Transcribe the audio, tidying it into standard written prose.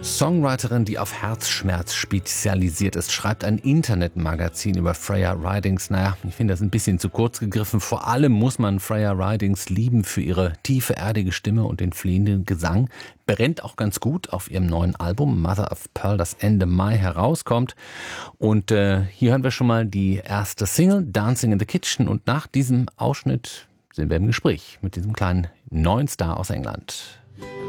Songwriterin, die auf Herzschmerz spezialisiert ist, schreibt ein Internetmagazin über Freya Ridings. Naja, ich finde das ein bisschen zu kurz gegriffen. Vor allem muss man Freya Ridings lieben für ihre tiefe, erdige Stimme und den flehenden Gesang. Brennt auch ganz gut auf ihrem neuen Album Mother of Pearl, das Ende Mai herauskommt. Und hier hören wir schon mal die erste Single, Dancing in the Kitchen. Und nach diesem Ausschnitt sind wir im Gespräch mit diesem kleinen neuen Star aus England.